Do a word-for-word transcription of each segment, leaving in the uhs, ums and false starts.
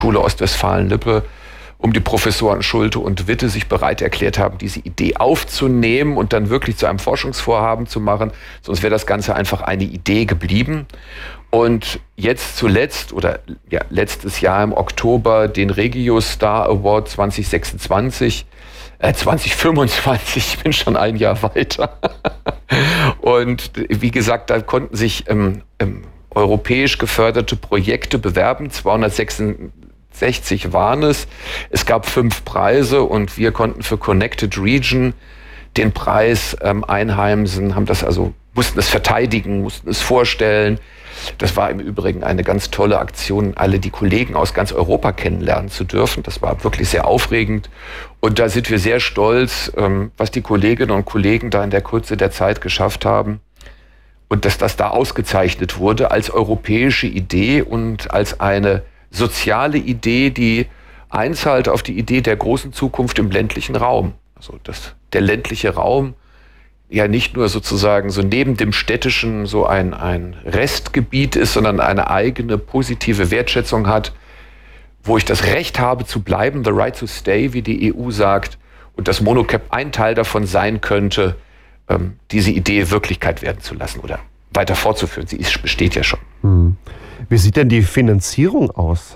Schule Ostwestfalen-Lippe um die Professoren Schulte und Witte sich bereit erklärt haben, diese Idee aufzunehmen und dann wirklich zu einem Forschungsvorhaben zu machen. Sonst wäre das Ganze einfach eine Idee geblieben. Und jetzt zuletzt oder ja, letztes Jahr im Oktober den Regio Star Award zwanzig sechsundzwanzig, äh, zwanzig fünfundzwanzig, ich bin schon ein Jahr weiter. Und wie gesagt, da konnten sich ähm, ähm, europäisch geförderte Projekte bewerben, zweihundertsechsundsechzig waren es. Es gab fünf Preise und wir konnten für Connected Region den Preis ähm, einheimsen, haben das also, mussten es verteidigen, mussten es vorstellen. Das war im Übrigen eine ganz tolle Aktion, alle die Kollegen aus ganz Europa kennenlernen zu dürfen. Das war wirklich sehr aufregend. Und da sind wir sehr stolz, ähm, was die Kolleginnen und Kollegen da in der Kürze der Zeit geschafft haben. Und dass das da ausgezeichnet wurde als europäische Idee und als eine soziale Idee, die einzahlt auf die Idee der großen Zukunft im ländlichen Raum. Also dass der ländliche Raum ja nicht nur sozusagen so neben dem städtischen so ein, ein Restgebiet ist, sondern eine eigene positive Wertschätzung hat, wo ich das Recht habe zu bleiben, the right to stay, wie die E U sagt, und dass Monocap ein Teil davon sein könnte, ähm, diese Idee Wirklichkeit werden zu lassen oder weiter fortzuführen. Sie ist, besteht ja schon. Hm. Wie sieht denn die Finanzierung aus?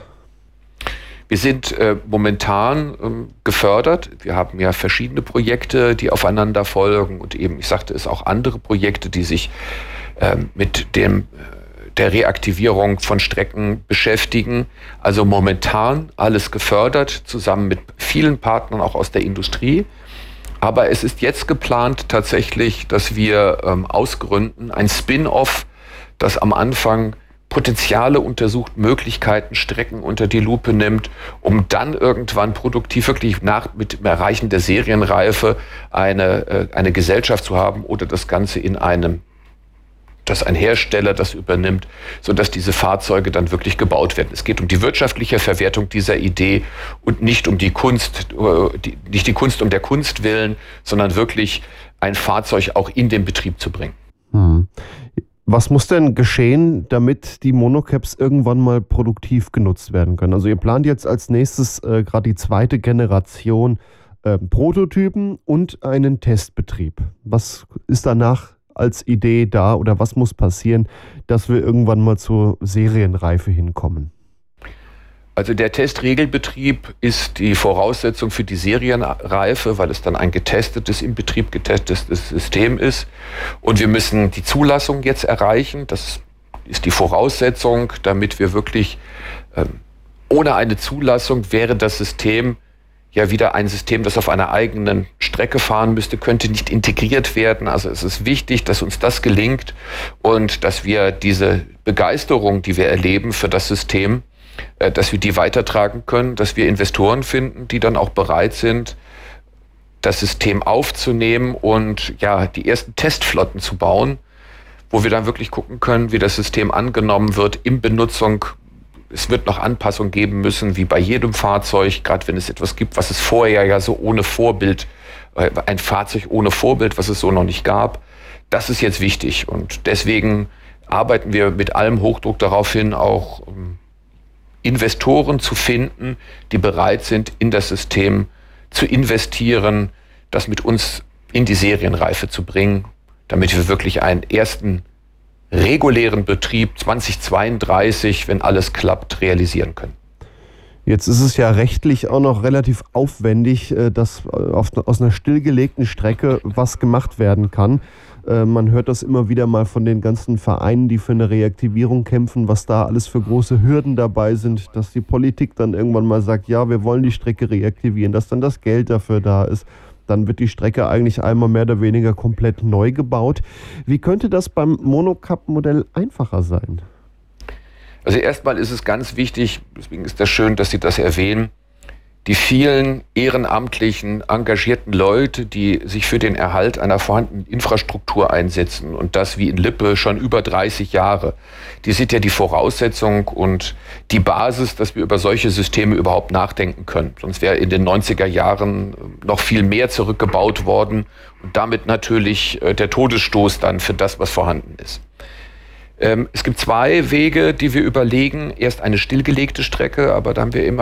Wir sind äh, momentan ähm, gefördert. Wir haben ja verschiedene Projekte, die aufeinander folgen und eben, ich sagte es, auch andere Projekte, die sich ähm, mit dem, äh, der Reaktivierung von Strecken beschäftigen. Also momentan alles gefördert, zusammen mit vielen Partnern auch aus der Industrie. Aber es ist jetzt geplant tatsächlich, dass wir ähm, ausgründen, ein Spin-off, das am Anfang Potenziale untersucht, Möglichkeiten, Strecken unter die Lupe nimmt, um dann irgendwann produktiv wirklich nach mit dem Erreichen der Serienreife eine, äh, eine Gesellschaft zu haben oder das Ganze in einem, dass ein Hersteller das übernimmt, sodass diese Fahrzeuge dann wirklich gebaut werden. Es geht um die wirtschaftliche Verwertung dieser Idee und nicht um die Kunst, äh, die, nicht die Kunst um der Kunst willen, sondern wirklich ein Fahrzeug auch in den Betrieb zu bringen. Hm. Was muss denn geschehen, damit die Monocaps irgendwann mal produktiv genutzt werden können? Also ihr plant jetzt als nächstes äh, gerade die zweite Generation äh, Prototypen und einen Testbetrieb. Was ist danach als Idee da oder was muss passieren, dass wir irgendwann mal zur Serienreife hinkommen? Also der Testregelbetrieb ist die Voraussetzung für die Serienreife, weil es dann ein getestetes, im Betrieb getestetes System ist. Und wir müssen die Zulassung jetzt erreichen. Das ist die Voraussetzung, damit wir wirklich, ähm, ohne eine Zulassung wäre das System ja wieder ein System, das auf einer eigenen Strecke fahren müsste, könnte nicht integriert werden. Also es ist wichtig, dass uns das gelingt und dass wir diese Begeisterung, die wir erleben für das System, dass wir die weitertragen können, dass wir Investoren finden, die dann auch bereit sind, das System aufzunehmen und ja, die ersten Testflotten zu bauen, wo wir dann wirklich gucken können, wie das System angenommen wird in Benutzung. Es wird noch Anpassungen geben müssen, wie bei jedem Fahrzeug, gerade wenn es etwas gibt, was es vorher ja so ohne Vorbild, ein Fahrzeug ohne Vorbild, was es so noch nicht gab. Das ist jetzt wichtig und deswegen arbeiten wir mit allem Hochdruck darauf hin, auch Investoren zu finden, die bereit sind, in das System zu investieren, das mit uns in die Serienreife zu bringen, damit wir wirklich einen ersten regulären Betrieb zweitausendzweiunddreißig, wenn alles klappt, realisieren können. Jetzt ist es ja rechtlich auch noch relativ aufwendig, dass auf, aus einer stillgelegten Strecke was gemacht werden kann. Man hört das immer wieder mal von den ganzen Vereinen, die für eine Reaktivierung kämpfen, was da alles für große Hürden dabei sind, dass die Politik dann irgendwann mal sagt, ja, wir wollen die Strecke reaktivieren, dass dann das Geld dafür da ist. Dann wird die Strecke eigentlich einmal mehr oder weniger komplett neu gebaut. Wie könnte das beim Monocap-Modell einfacher sein? Also erstmal ist es ganz wichtig, deswegen ist das schön, dass Sie das erwähnen, die vielen ehrenamtlichen, engagierten Leute, die sich für den Erhalt einer vorhandenen Infrastruktur einsetzen und das wie in Lippe schon über dreißig Jahre, die sind ja die Voraussetzung und die Basis, dass wir über solche Systeme überhaupt nachdenken können. Sonst wäre in den neunziger Jahren noch viel mehr zurückgebaut worden und damit natürlich der Todesstoß dann für das, was vorhanden ist. Es gibt zwei Wege, die wir überlegen. Erst eine stillgelegte Strecke, aber da haben wir immer